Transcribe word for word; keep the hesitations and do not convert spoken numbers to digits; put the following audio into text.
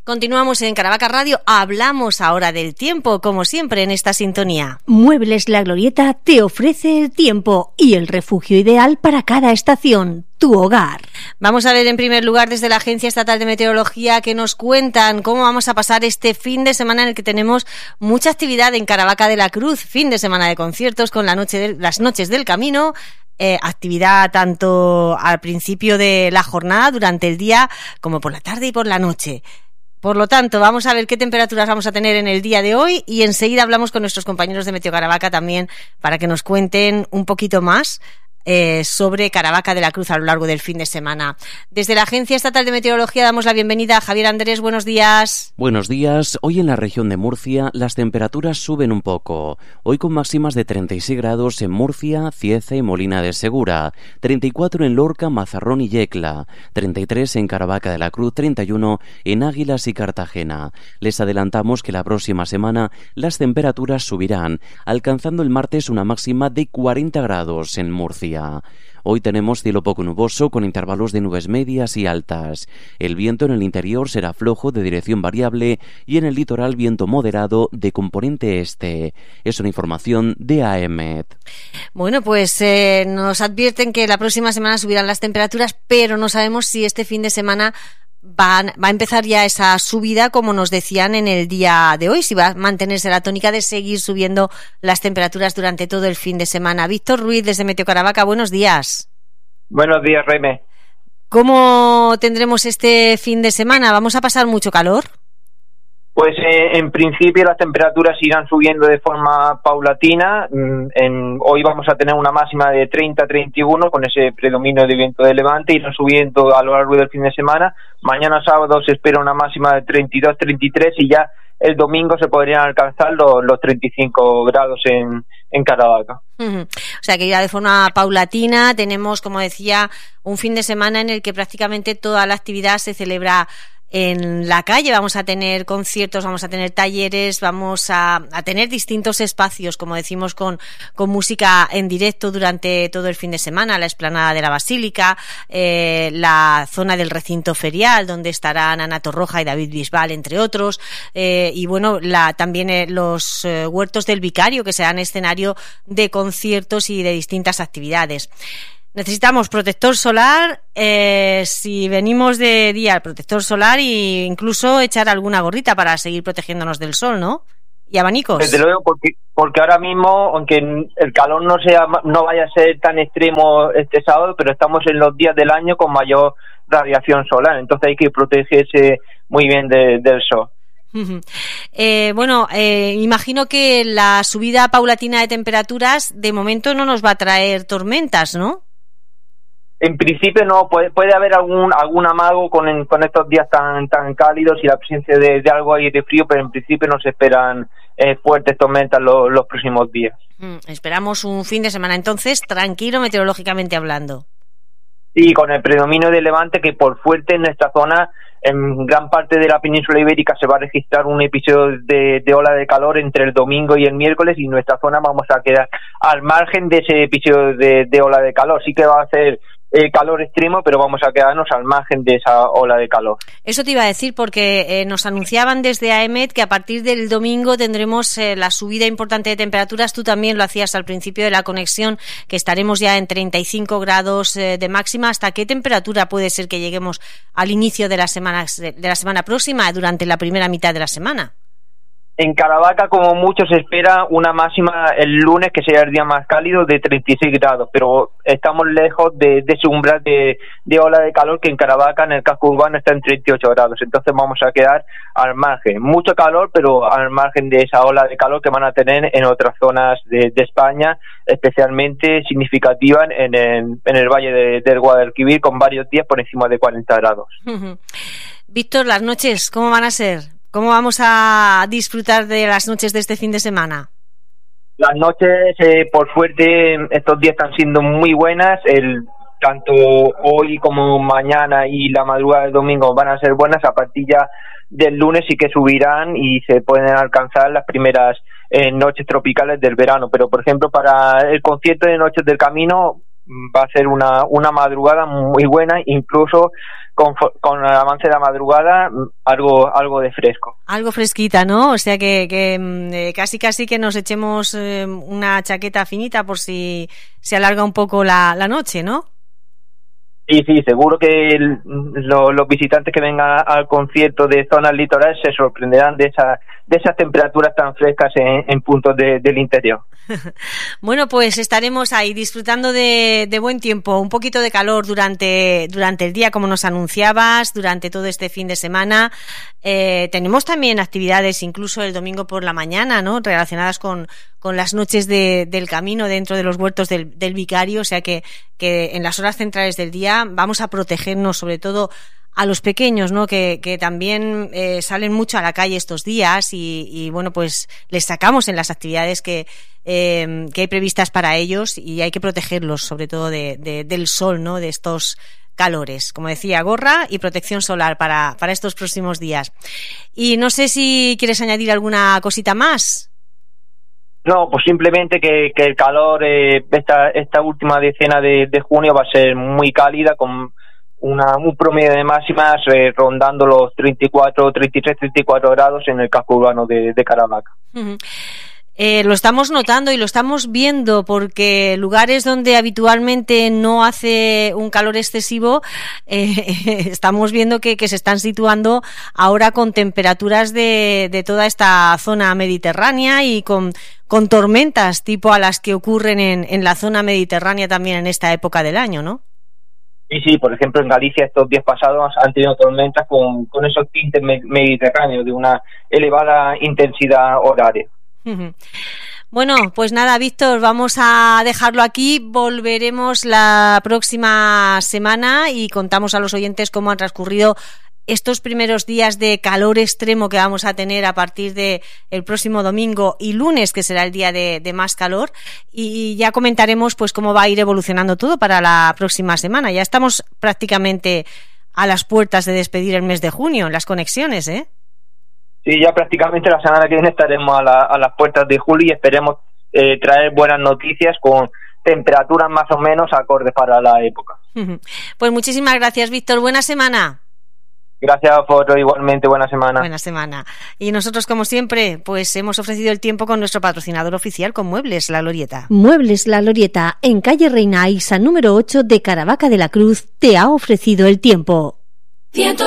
Continuamos en Caravaca Radio, hablamos ahora del tiempo, como siempre en esta sintonía. Muebles La Glorieta te ofrece el tiempo y el refugio ideal para cada estación, tu hogar. Vamos a ver en primer lugar desde la Agencia Estatal de Meteorología que nos cuentan cómo vamos a pasar este fin de semana en el que tenemos mucha actividad en Caravaca de la Cruz, fin de semana de conciertos con la noche de, las noches del camino. Eh, actividad tanto al principio de la jornada, durante el día, como por la tarde y por la noche. Por lo tanto, vamos a ver qué temperaturas vamos a tener en el día de hoy y enseguida hablamos con nuestros compañeros de Meteo Caravaca también para que nos cuenten un poquito más eh, sobre Caravaca de la Cruz a lo largo del fin de semana. Desde la Agencia Estatal de Meteorología damos la bienvenida a Javier Andrés. Buenos días. Buenos días. Hoy en la región de Murcia las temperaturas suben un poco. Hoy con máximas de treinta y seis grados en Murcia, Cieza y Molina de Segura, treinta y cuatro en Lorca, Mazarrón y Yecla, treinta y tres en Caravaca de la Cruz, treinta y uno en Águilas y Cartagena. Les adelantamos que la próxima semana las temperaturas subirán, alcanzando el martes una máxima de cuarenta grados en Murcia. Hoy tenemos cielo poco nuboso con intervalos de nubes medias y altas. El viento en el interior será flojo de dirección variable y en el litoral viento moderado de componente este. Es una información de A E M E T. Bueno, pues eh, nos advierten que la próxima semana subirán las temperaturas, pero no sabemos si este fin de semana Van, va a empezar ya esa subida, como nos decían en el día de hoy, si va a mantenerse la tónica de seguir subiendo las temperaturas durante todo el fin de semana. Víctor Ruiz, desde Meteo Caravaca, buenos días. Buenos días, Reme. ¿Cómo tendremos este fin de semana? ¿Vamos a pasar mucho calor? Pues eh, en principio las temperaturas irán subiendo de forma paulatina. En, hoy vamos a tener una máxima de treinta a treinta y uno con ese predominio de viento de levante, irán subiendo a lo largo del fin de semana. Mañana sábado se espera una máxima de treinta y dos a treinta y tres y ya el domingo se podrían alcanzar los, los treinta y cinco grados en, en Caravaca. Uh-huh. O sea que ya de forma paulatina tenemos, como decía, un fin de semana en el que prácticamente toda la actividad se celebra en la calle. Vamos a tener conciertos, vamos a tener talleres, vamos a, a tener distintos espacios, como decimos, con, con música en directo durante todo el fin de semana, la explanada de la Basílica, eh, la zona del recinto ferial, donde estarán Ana Torroja y David Bisbal, entre otros, eh, y bueno, la, también eh, los eh, huertos del Vicario, que serán escenario de conciertos y de distintas actividades. Necesitamos protector solar, eh, si venimos de día, el protector solar e incluso echar alguna gorrita para seguir protegiéndonos del sol, ¿no? Y abanicos. Desde luego, porque, porque ahora mismo, aunque el calor no sea, no vaya a ser tan extremo este sábado, pero estamos en los días del año con mayor radiación solar, entonces hay que protegerse muy bien de, del sol. Uh-huh. Eh, bueno, eh, imagino que la subida paulatina de temperaturas de momento no nos va a traer tormentas, ¿no? En principio no, puede, puede haber algún algún amago con, con estos días tan tan cálidos y la presencia de, de algo aire frío, pero en principio no se esperan eh, fuertes tormentas los, los próximos días. Mm, esperamos un fin de semana entonces tranquilo meteorológicamente hablando. Sí, con el predominio de levante que por fuerte en esta zona, en gran parte de la península ibérica se va a registrar un episodio de, de ola de calor entre el domingo y el miércoles y en nuestra zona vamos a quedar al margen de ese episodio de, de ola de calor. Sí que va a ser Eh, calor extremo, pero vamos a quedarnos al margen de esa ola de calor. Eso te iba a decir porque eh, nos anunciaban desde A E M E T que a partir del domingo tendremos eh, la subida importante de temperaturas. Tú también lo hacías al principio de la conexión, que estaremos ya en treinta y cinco grados eh, de máxima. ¿Hasta qué temperatura puede ser que lleguemos al inicio de la semana, de la semana próxima, durante la primera mitad de la semana? En Caravaca, como mucho, se espera una máxima el lunes, que será el día más cálido, de treinta y seis grados, pero estamos lejos de, de ese umbral de, de ola de calor que en Caravaca, en el casco urbano, está en treinta y ocho grados, entonces vamos a quedar al margen. Mucho calor, pero al margen de esa ola de calor que van a tener en otras zonas de, de España, especialmente significativa en el, en el valle de, del Guadalquivir, con varios días por encima de cuarenta grados. Uh-huh. Víctor, las noches, ¿cómo van a ser? ¿Cómo vamos a disfrutar de las noches de este fin de semana? Las noches, eh, por suerte, estos días están siendo muy buenas. El, tanto hoy como mañana y la madrugada del domingo van a ser buenas. A partir ya del lunes sí que subirán y se pueden alcanzar las primeras eh, noches tropicales del verano. Pero, por ejemplo, para el concierto de Noches del Camino va a ser una, una madrugada muy buena, incluso con, con el avance de la madrugada, algo, algo de fresco. Algo fresquita, ¿no? O sea que, que eh, casi casi que nos echemos eh, una chaqueta finita por si se alarga un poco la, la noche, ¿no? Sí, sí, seguro que el, lo, los visitantes que vengan al concierto de zonas litorales se sorprenderán de, esa, de esas temperaturas tan frescas en, en puntos de, del interior. Bueno, pues estaremos ahí disfrutando de, de buen tiempo, un poquito de calor durante, durante el día, como nos anunciabas, durante todo este fin de semana. Eh, tenemos también actividades, incluso el domingo por la mañana, ¿no? Relacionadas con, con las noches de, del camino dentro de los huertos del, del Vicario, o sea que, que en las horas centrales del día vamos a protegernos, sobre todo a los pequeños, ¿no? Que, que también eh, salen mucho a la calle estos días y, y bueno, pues les sacamos en las actividades que, eh, que hay previstas para ellos y hay que protegerlos, sobre todo de, de, del sol, ¿no? De estos calores. Como decía, gorra y protección solar para, para estos próximos días. Y no sé si quieres añadir alguna cosita más. No, pues simplemente que, que el calor, eh, esta, esta última decena de, de junio va a ser muy cálida, con una, un promedio de máximas eh, rondando los treinta y cuatro, treinta y tres, treinta y cuatro grados en el casco urbano de, de Caravaca. Uh-huh. Eh, lo estamos notando y lo estamos viendo porque lugares donde habitualmente no hace un calor excesivo, eh, estamos viendo que, que se están situando ahora con temperaturas de, de toda esta zona mediterránea y con, con tormentas tipo a las que ocurren en, en la zona mediterránea también en esta época del año, ¿no? Sí, sí, por ejemplo en Galicia estos días pasados han tenido tormentas con, con esos tintes mediterráneos de una elevada intensidad horaria. Bueno, pues nada, Víctor, vamos a dejarlo aquí, volveremos la próxima semana y contamos a los oyentes cómo han transcurrido estos primeros días de calor extremo que vamos a tener a partir de el próximo domingo y lunes, que será el día de, de más calor, y ya comentaremos pues cómo va a ir evolucionando todo para la próxima semana. Ya estamos prácticamente a las puertas de despedir el mes de junio en las conexiones, ¿eh? Sí, ya prácticamente la semana que viene estaremos a, la, a las puertas de julio y esperemos eh, traer buenas noticias con temperaturas más o menos acordes para la época. Pues muchísimas gracias, Víctor. Buena semana. Gracias, Foto. Igualmente, buena semana. Buena semana. Y nosotros, como siempre, pues hemos ofrecido el tiempo con nuestro patrocinador oficial, con Muebles La Glorieta. Muebles La Glorieta, en calle Reina Aixa número ocho de Caravaca de la Cruz, te ha ofrecido el tiempo. ciento